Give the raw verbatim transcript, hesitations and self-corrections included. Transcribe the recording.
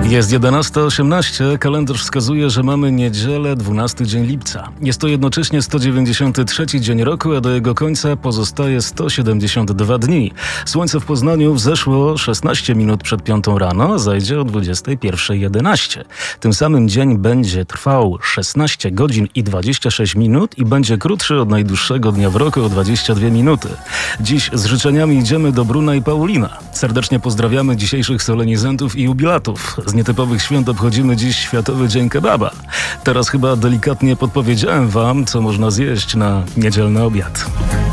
Jest jedenasta osiemnaście, kalendarz wskazuje, że mamy niedzielę, dwunasty dzień lipca. Jest to jednocześnie sto dziewięćdziesiąty trzeci dzień roku, a do jego końca pozostaje sto siedemdziesiąt dwa dni. Słońce w Poznaniu wzeszło szesnaście minut przed piątą rano, a zajdzie o dwudziestej pierwszej jedenaście. Tym samym dzień będzie trwał szesnaście godzin i dwadzieścia sześć minut i będzie krótszy od najdłuższego dnia w roku o dwadzieścia dwie minuty. Dziś z życzeniami idziemy do Bruna i Paulina. Serdecznie pozdrawiamy dzisiejszych solenizantów i jubilatów. Z nietypowych świąt obchodzimy dziś Światowy Dzień Kebaba. Teraz chyba delikatnie podpowiedziałem wam, co można zjeść na niedzielny obiad.